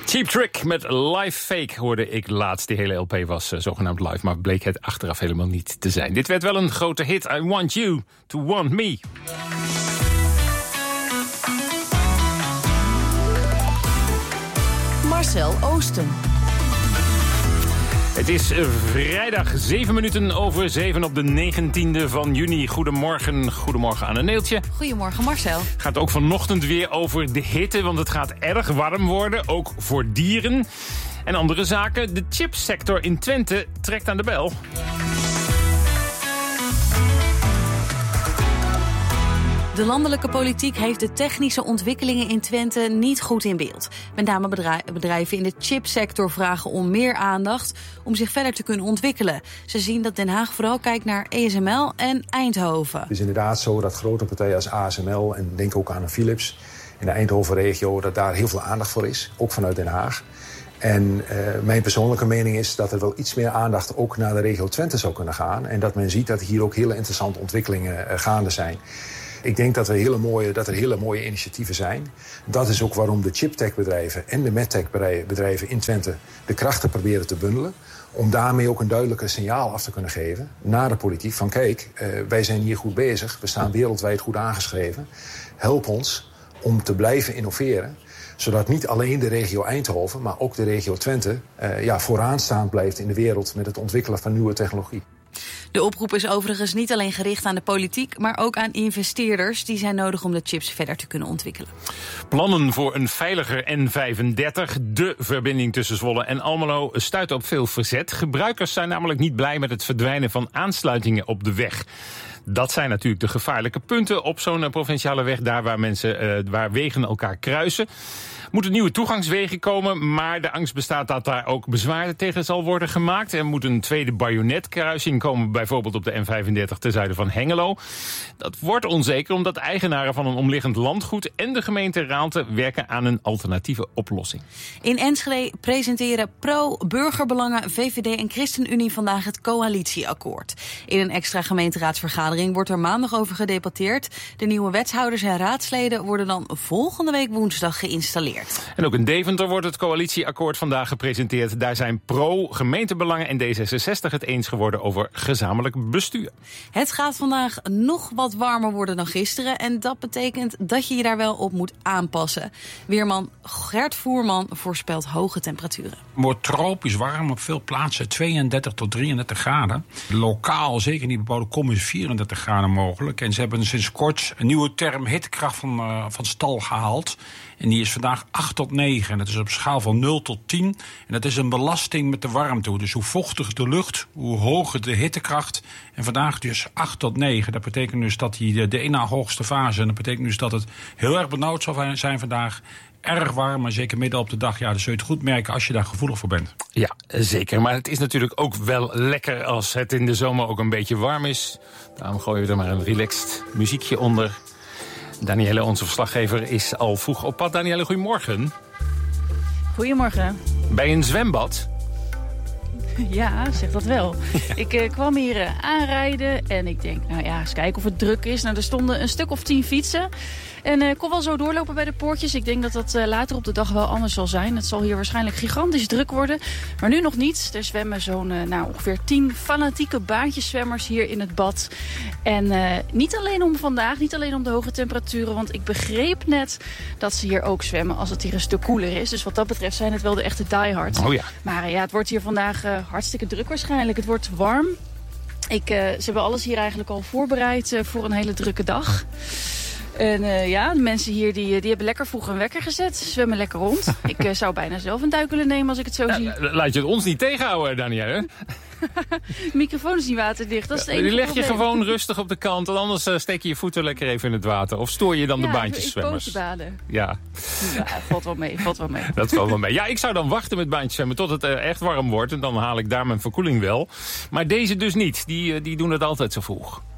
Cheap Trick met Live Fake hoorde ik laatst. Die hele LP was zogenaamd live, maar bleek het achteraf helemaal niet te zijn. Dit werd wel een grote hit. I Want You to Want Me. Marcel Oosten. Het is vrijdag 7:07 op de 19e van juni. Goedemorgen aan een Neeltje. Goedemorgen Marcel. Gaat ook vanochtend weer over de hitte, want het gaat erg warm worden. Ook voor dieren. En andere zaken. De chipsector in Twente trekt aan de bel. De landelijke politiek heeft de technische ontwikkelingen in Twente niet goed in beeld. Met name bedrijven in de chipsector vragen om meer aandacht om zich verder te kunnen ontwikkelen. Ze zien dat Den Haag vooral kijkt naar ASML en Eindhoven. Het is inderdaad zo dat grote partijen als ASML en denk ook aan een Philips in de Eindhoven-regio, dat daar heel veel aandacht voor is, ook vanuit Den Haag. En mijn persoonlijke mening is dat er wel iets meer aandacht ook naar de regio Twente zou kunnen gaan. En dat men ziet dat hier ook hele interessante ontwikkelingen gaande zijn. Ik denk dat er hele mooie initiatieven zijn. Dat is ook waarom de chiptech-bedrijven en de medtech-bedrijven in Twente de krachten proberen te bundelen. Om daarmee ook een duidelijker signaal af te kunnen geven naar de politiek. Van kijk, wij zijn hier goed bezig. We staan wereldwijd goed aangeschreven. Help ons om te blijven innoveren. Zodat niet alleen de regio Eindhoven, maar ook de regio Twente vooraanstaand blijft in de wereld met het ontwikkelen van nieuwe technologie. De oproep is overigens niet alleen gericht aan de politiek, maar ook aan investeerders. Die zijn nodig om de chips verder te kunnen ontwikkelen. Plannen voor een veiliger N35, de verbinding tussen Zwolle en Almelo, stuiten op veel verzet. Gebruikers zijn namelijk niet blij met het verdwijnen van aansluitingen op de weg. Dat zijn natuurlijk de gevaarlijke punten op zo'n provinciale weg, daar waar wegen elkaar kruisen. Er moeten nieuwe toegangswegen komen, maar de angst bestaat dat daar ook bezwaar tegen zal worden gemaakt. Er moet een tweede bajonetkruising komen, bijvoorbeeld op de N35 ten zuiden van Hengelo. Dat wordt onzeker omdat eigenaren van een omliggend landgoed en de gemeente Raalte werken aan een alternatieve oplossing. In Enschede presenteren pro-burgerbelangen, VVD en ChristenUnie vandaag het coalitieakkoord. In een extra gemeenteraadsvergadering wordt er maandag over gedebatteerd. De nieuwe wethouders en raadsleden worden dan volgende week woensdag geïnstalleerd. En ook in Deventer wordt het coalitieakkoord vandaag gepresenteerd. Daar zijn pro-gemeentebelangen en D66 het eens geworden over gezamenlijk bestuur. Het gaat vandaag nog wat warmer worden dan gisteren. En dat betekent dat je je daar wel op moet aanpassen. Weerman Gert Voerman voorspelt hoge temperaturen. Het wordt tropisch warm op veel plaatsen, 32 tot 33 graden. Lokaal, zeker in die bebouwde kom, is 34 graden mogelijk. En ze hebben sinds kort een nieuwe term hittekracht van stal gehaald. En die is vandaag 8 tot 9. En dat is op schaal van 0 tot 10. En dat is een belasting met de warmte. Dus hoe vochtiger de lucht, hoe hoger de hittekracht. En vandaag dus 8 tot 9. Dat betekent dus dat die de ene hoogste fase. En dat betekent dus dat het heel erg benauwd zal zijn vandaag. Erg warm, maar zeker midden op de dag. Ja, dus zul je het goed merken als je daar gevoelig voor bent. Ja, zeker. Maar het is natuurlijk ook wel lekker als het in de zomer ook een beetje warm is. Daarom gooien we er maar een relaxed muziekje onder. Danielle, onze verslaggever, is al vroeg op pad. Danielle, goedemorgen. Goedemorgen. Bij een zwembad? Ja, zeg dat wel. Ja. Ik kwam hier aanrijden en ik denk, nou ja, eens kijken of het druk is. Nou, er stonden een stuk of 10 fietsen. En ik kon wel zo doorlopen bij de poortjes. Ik denk dat dat later op de dag wel anders zal zijn. Het zal hier waarschijnlijk gigantisch druk worden. Maar nu nog niet. Er zwemmen zo'n ongeveer 10 fanatieke baantjeszwemmers hier in het bad. En niet alleen om vandaag, niet alleen om de hoge temperaturen. Want ik begreep net dat ze hier ook zwemmen als het hier een stuk koeler is. Dus wat dat betreft zijn het wel de echte diehards. Oh ja. Maar ja, het wordt hier vandaag hartstikke druk waarschijnlijk. Het wordt warm. Ze hebben alles hier eigenlijk al voorbereid voor een hele drukke dag. En de mensen hier die hebben lekker vroeg een wekker gezet. Zwemmen lekker rond. Ik zou bijna zelf een duik willen nemen als ik het zo zie. Laat je het ons niet tegenhouden, Danielle. De microfoon is niet waterdicht. Dat is het enige die leg je probleem. gewoon rustig op de kant. En anders steek je je voeten lekker even in het water. Of stoor je dan de baantjeszwemmers? Ja, baden. Ja, valt wel mee. Dat valt wel mee. Ja, ik zou dan wachten met baantjeszwemmen tot het echt warm wordt. En dan haal ik daar mijn verkoeling wel. Maar deze dus niet. Die doen het altijd zo vroeg.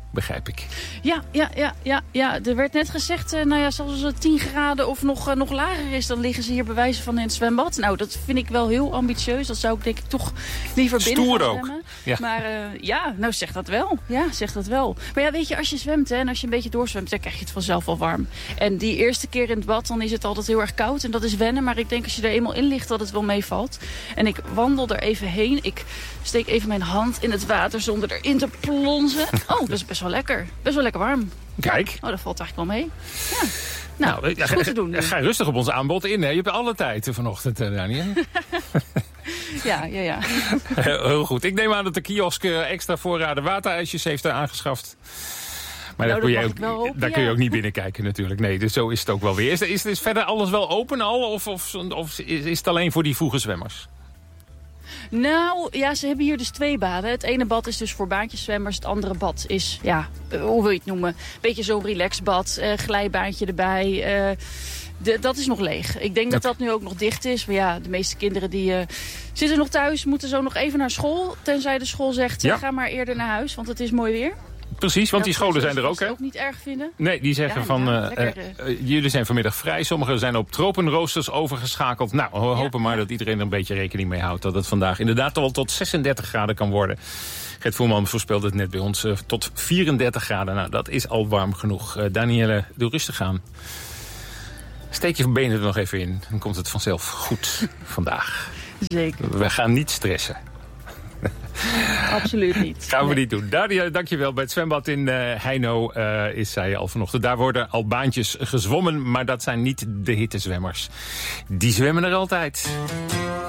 begrijp ik. Ja. Er werd net gezegd, zelfs als het 10 graden of nog lager is, dan liggen ze hier bij wijze van in het zwembad. Nou, dat vind ik wel heel ambitieus. Dat zou ik denk ik toch liever binnen gaan zwemmen. Ja. Maar zeg dat wel. Ja, zeg dat wel. Maar ja, weet je, als je zwemt en als je een beetje doorzwemt, dan krijg je het vanzelf wel warm. En die eerste keer in het bad, dan is het altijd heel erg koud. En dat is wennen, maar ik denk als je er eenmaal in ligt, dat het wel meevalt. En ik wandel er even heen. Ik steek even mijn hand in het water zonder erin te plonzen. Oh, dat is best wel lekker. Best wel lekker warm. Kijk. Ja. Oh, dat valt eigenlijk wel mee. Ja. Nou, is goed te doen. Ga rustig op ons aanbod in. Hè? Je hebt alle tijd vanochtend, Daniël. Ja. Heel goed. Ik neem aan dat de kiosk extra voorraden waterijsjes heeft aangeschaft. Maar daar kun je ook niet binnenkijken natuurlijk. Nee, dus zo is het ook wel weer. Is verder alles wel open al? Of is het alleen voor die vroege zwemmers? Nou, ja, ze hebben hier dus 2 baden. Het ene bad is dus voor baantjeszwemmers. Het andere bad is, hoe wil je het noemen? Een beetje zo'n relaxbad, glijbaantje erbij. Dat is nog leeg. Ik denk dat dat nu ook nog dicht is. Maar ja, de meeste kinderen die zitten nog thuis, moeten zo nog even naar school. Tenzij de school zegt, ga maar eerder naar huis, want het is mooi weer. Precies, want die scholen zijn er ook, hè? Dat ook niet erg vinden. Nee, die zeggen jullie zijn vanmiddag vrij. Sommigen zijn op tropenroosters overgeschakeld. Nou, we hopen maar dat iedereen er een beetje rekening mee houdt. Dat het vandaag inderdaad wel tot 36 graden kan worden. Gert Voerman voorspelde het net bij ons tot 34 graden. Nou, dat is al warm genoeg. Daniëlle, doe rustig aan. Steek je benen er nog even in. Dan komt het vanzelf goed vandaag. Zeker. We gaan niet stressen. Absoluut niet. Gaan we niet doen. Daria, dankjewel. Bij het zwembad in Heino is zij al vanochtend. Daar worden al baantjes gezwommen, maar dat zijn niet de hittezwemmers. Die zwemmen er altijd.